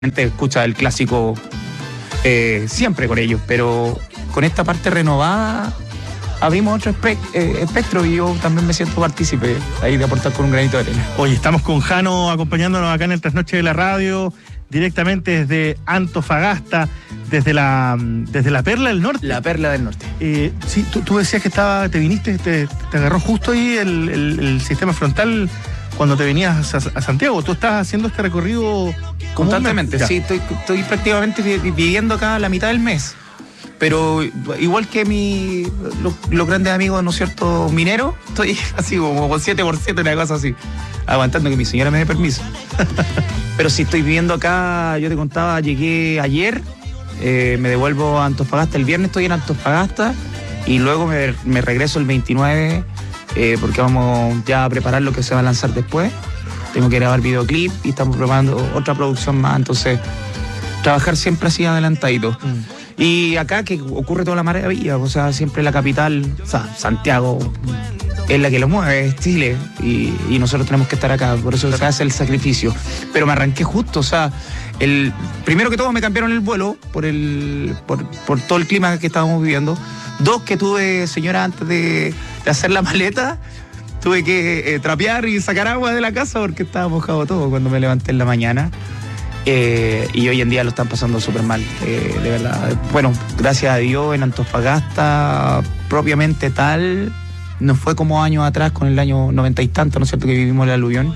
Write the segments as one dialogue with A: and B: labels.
A: escucha el clásico siempre con ellos, pero con esta parte renovada abrimos otro espectro y yo también me siento partícipe ahí de aportar con un granito de arena.
B: Hoy estamos con Jano acompañándonos acá en el Trasnoche de la Radio, directamente desde Antofagasta, desde la Perla del Norte.
A: La Perla del Norte.
B: Sí, tú decías que te viniste, te agarró justo ahí el sistema frontal cuando te venías a Santiago. Tú estás haciendo este recorrido
A: constantemente. Sí, estoy prácticamente viviendo acá la mitad del mes. Pero igual que los grandes amigos, ¿no es cierto?, mineros, estoy así como con 7x7, una cosa así, aguantando que mi señora me dé permiso. Pero sí estoy viviendo acá, yo te contaba, llegué ayer, me devuelvo a Antofagasta, el viernes estoy en Antofagasta y luego me regreso el 29 porque vamos ya a preparar lo que se va a lanzar después. Tengo que grabar videoclip y estamos preparando otra producción más, entonces trabajar siempre así adelantadito. Y acá que ocurre toda la maravilla, o sea, siempre la capital, o sea, Santiago es la que lo mueve, es Chile, y nosotros tenemos que estar acá, por eso se hace el sacrificio. Pero me arranqué justo, o sea, primero que todo me cambiaron el vuelo por todo el clima que estábamos viviendo. Dos, que tuve, señora, antes de hacer la maleta, tuve que trapear y sacar agua de la casa porque estaba mojado todo cuando me levanté en la mañana. Y hoy en día lo están pasando súper mal, de verdad. Bueno, gracias a Dios en Antofagasta propiamente tal no fue como años atrás con el año 90 y tanto, ¿no es cierto?, que vivimos el aluvión,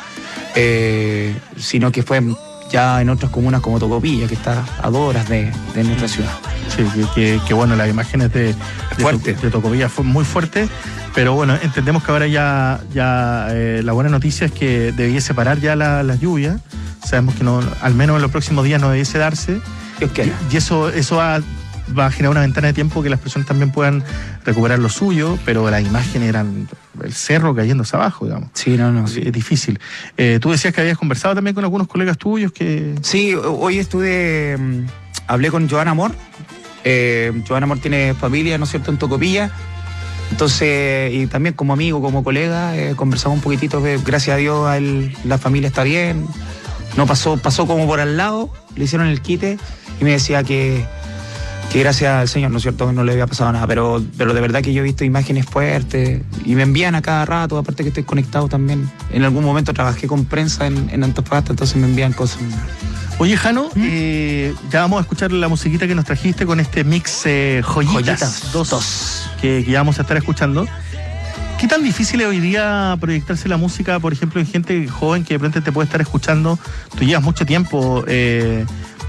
A: sino que fue ya en otras comunas como Tocopilla, que está a 2 horas de nuestra ciudad.
B: Sí, que bueno, las imágenes de Tocopilla fue muy fuerte, pero bueno, entendemos que ahora ya la buena noticia es que debiese parar ya las lluvias. Sabemos que no, al menos en los próximos días no debiese darse. Y eso va a generar una ventana de tiempo que las personas también puedan recuperar lo suyo, pero las imágenes eran el cerro cayéndose abajo, digamos.
A: Sí, sí.
B: Es difícil. Tú decías que habías conversado también con algunos colegas tuyos que...
A: Sí, hoy hablé con Joan Amor. Joan Amor tiene familia, ¿no es cierto?, en Tocopilla. Entonces, y también como amigo, como colega, conversamos un poquitito, que gracias a Dios la familia está bien. No pasó como por al lado, le hicieron el quite y me decía que gracias al Señor, ¿no es cierto?, no le había pasado nada, pero de verdad que yo he visto imágenes fuertes y me envían a cada rato, aparte que estoy conectado también. En algún momento trabajé con prensa en Antofagasta, entonces me envían cosas.
B: Oye, Jano, ya vamos a escuchar la musiquita que nos trajiste con este mix Joyitas 2 que ya vamos a estar escuchando. ¿Qué tan difícil es hoy día proyectarse la música, por ejemplo, en gente joven que de pronto te puede estar escuchando? Tú llevas mucho tiempo en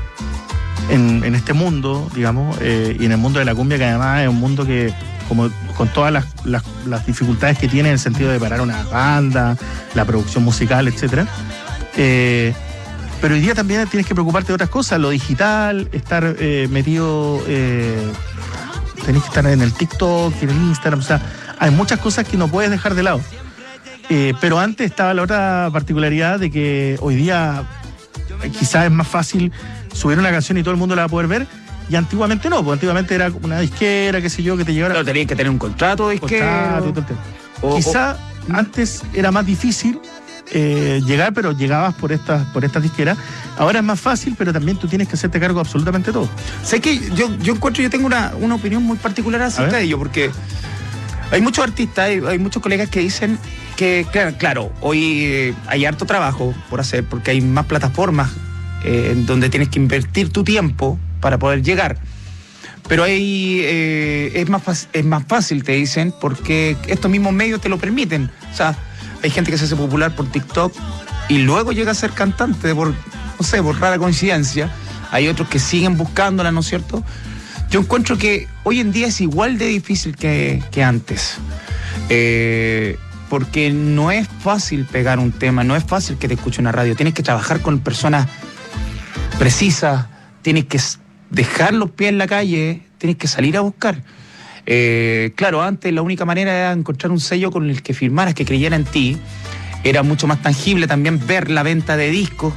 B: este mundo, digamos, y en el mundo de la cumbia, que además es un mundo que, como con todas las dificultades que tiene en el sentido de parar una banda, la producción musical, etcétera. Pero hoy día también tienes que preocuparte de otras cosas, lo digital, estar metido, tenés que estar en el TikTok, en el Instagram, o sea, hay muchas cosas que no puedes dejar de lado. Pero antes estaba la otra particularidad de que hoy día quizás es más fácil subir una canción y todo el mundo la va a poder ver, y antiguamente no, porque antiguamente era una disquera, qué sé yo, que te llevara...
A: Pero tenías que tener un contrato de disquera.
B: Quizás antes era más difícil llegar, pero llegabas por estas disqueras. Ahora es más fácil, pero también tú tienes que hacerte cargo de absolutamente todo.
A: Sé que yo tengo una opinión muy particular acerca de ello, porque hay muchos artistas, hay muchos colegas que dicen que, claro, hoy hay harto trabajo por hacer, porque hay más plataformas en donde tienes que invertir tu tiempo para poder llegar. Pero es más fácil, te dicen, porque estos mismos medios te lo permiten. O sea, hay gente que se hace popular por TikTok y luego llega a ser cantante por rara coincidencia. Hay otros que siguen buscándola, ¿no es cierto? Yo encuentro que hoy en día es igual de difícil que antes. Porque no es fácil pegar un tema, no es fácil que te escuche una radio. Tienes que trabajar con personas precisas, tienes que dejar los pies en la calle, tienes que salir a buscar. Claro, antes la única manera era encontrar un sello con el que firmaras, que creyera en ti. Era mucho más tangible también ver la venta de discos.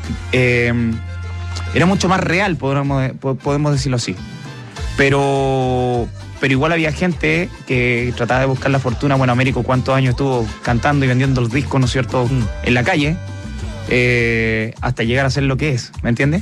A: Era mucho más real, podemos decirlo así. Pero igual había gente que trataba de buscar la fortuna. Bueno, Américo, ¿cuántos años estuvo cantando y vendiendo los discos, ¿no es cierto?, en la calle? hasta llegar a ser lo que es, ¿me entiendes?